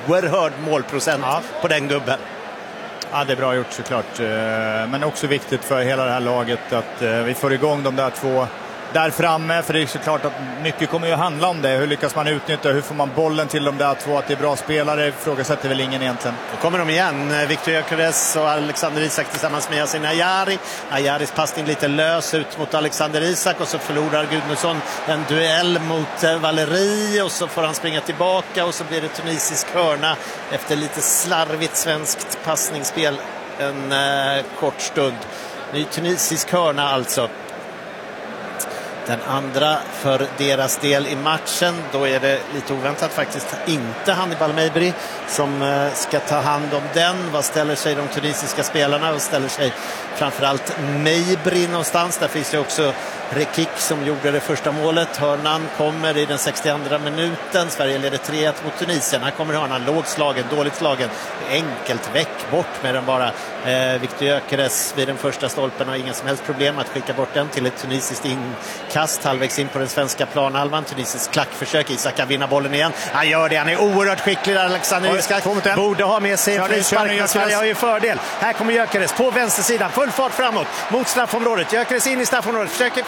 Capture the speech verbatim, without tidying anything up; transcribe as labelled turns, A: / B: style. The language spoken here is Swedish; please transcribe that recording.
A: oerhörd målprocent ja. på den gubben.
B: Ja, det är bra gjort såklart. Men också viktigt för hela det här laget att vi får igång de där två där framme, för det är såklart att mycket kommer ju handla om det. Hur lyckas man utnyttja, hur får man bollen till de där två, att det är bra spelare, frågasätter väl ingen egentligen.
A: Då kommer de igen, Viktor Gyökeres och Alexander Isak tillsammans med Yasin Ayari. Ayaris passning lite lös ut mot Alexander Isak och så förlorar Gudmundsson en duell mot Valeri och så får han springa tillbaka och så blir det tunisisk hörna efter lite slarvigt svenskt passningsspel en eh, kort stund. Ny tunisisk hörna alltså. Den andra för deras del i matchen, då är det lite oväntat faktiskt inte Hannibal Mejbri som ska ta hand om den. Vad ställer sig de tunisiska spelarna? Vad ställer sig framförallt Mejbri någonstans? Där finns det också Rekik som gjorde det första målet. Hörnan kommer i den sextioandra minuten. Sverige leder tre ett mot Tunisien. Här kommer hörnan, lågslagen, dåligt slagen. Enkelt väck bort med den bara. Eh, Viktor Gyökeres vid den första stolpen har ingen som helst problem att skicka bort den till ett tunisiskt inkast halvvägs in på den svenska planhalvan. Tunisiskt klackförsök. Isak kan vinna bollen igen. Han gör det, han är oerhört skicklig. Alexander Isak borde ha med sig en frispark, men Sverige har ju fördel. Här kommer Gyökeres på vänstersidan, full fart framåt mot straffområdet. Gyökeres in i straffområdet, försöker